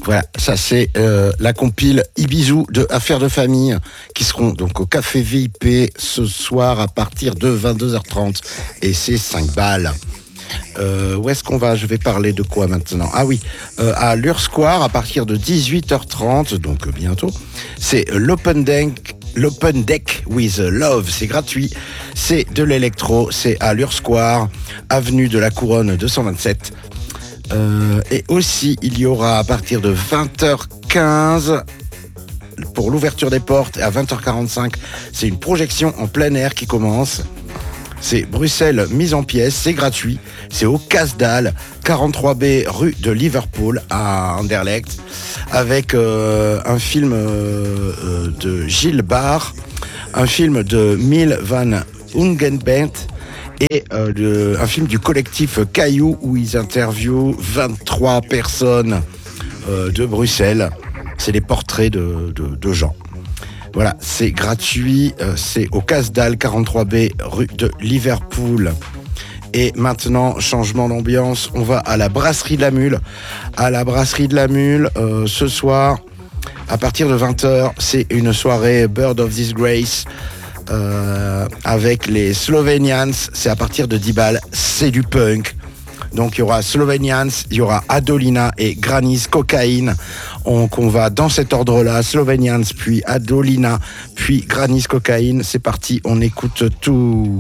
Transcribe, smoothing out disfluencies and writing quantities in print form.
Voilà, ça c'est la compile Ibizou de Affaires de famille qui seront donc au Café VIP ce soir à partir de 22h30 et c'est 5 balles. Où est-ce qu'on va? Je vais parler de quoi maintenant? Ah oui, à Lure Square à partir de 18h30, donc bientôt. C'est l'Open Deck with Love, c'est gratuit, c'est de l'électro, c'est à Lure Square, avenue de la Couronne 227. Et aussi, il y aura à partir de 20h15 pour l'ouverture des portes et à 20h45, c'est une projection en plein air qui commence. C'est Bruxelles mise en pièces, c'est gratuit. C'est au Casdal, 43B rue de Liverpool à Anderlecht, avec un film de Gilles Barre, un film de Miel van Ungenbent et un film du collectif Caillou où ils interviewent 23 personnes de Bruxelles. C'est des portraits de gens. Voilà, c'est gratuit, c'est au Casdal, 43B, rue de Liverpool. Et maintenant, changement d'ambiance, on va à la Brasserie de la Mule. À la Brasserie de la Mule, ce soir, à partir de 20h, c'est une soirée Bird of Disgrace avec les Slovenians. C'est à partir de 10 balles, c'est du punk. Donc il y aura Slovenians, il y aura Adolina et Granis Cocaine. Donc on va dans cet ordre-là, Slovenians, puis Adolina, puis Granis Cocaine. C'est parti, on écoute tout.